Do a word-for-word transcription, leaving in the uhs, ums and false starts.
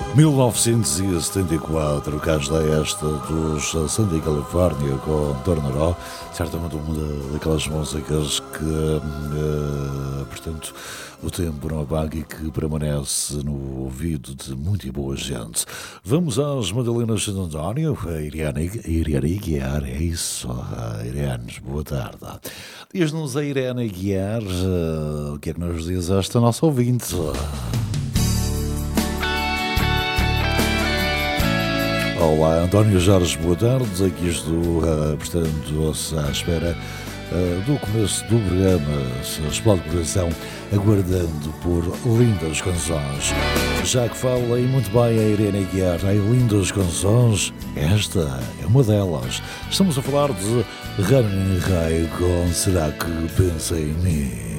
mil novecentos e setenta e quatro, cá está esta dos Santa Califórnia com Tornaró, certamente uma daquelas músicas que, uh, portanto, o tempo não apaga e que permanece no ouvido de muita e boa gente. Vamos às Madalenas de António, a Irene, a Irene Guiar, é isso, a Irene, boa tarde. Diz-nos a Irene Guiar, uh, o que é que nos diz esta nossa ouvinte? Olá, António Jorge, boa tarde. Aqui estou, uh, portanto, à espera uh, do começo do programa. Se explode o coração, aguardando por lindas canções. Já que fala aí muito bem a Irene Guiar, em lindas canções, esta é uma delas. Estamos a falar de Rani Rei com Será que Pensa em Mim?